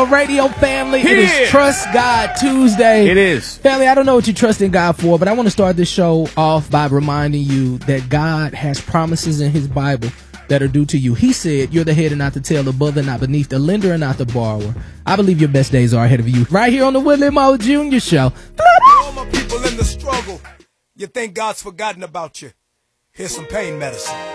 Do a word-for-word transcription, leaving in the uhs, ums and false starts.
Radio family. It Yeah. is Trust God Tuesday. It is. Family, I don't know what you trust in God for, but I want to start this show off by reminding you that God has promises in his Bible that are due to you. He said, you're the head and not the tail, above and not beneath, the lender and not the borrower. I believe your best days are ahead of you. Right here on the Woodley Mo Junior Show. All my people in the struggle, you think God's forgotten about you. Here's some pain medicine.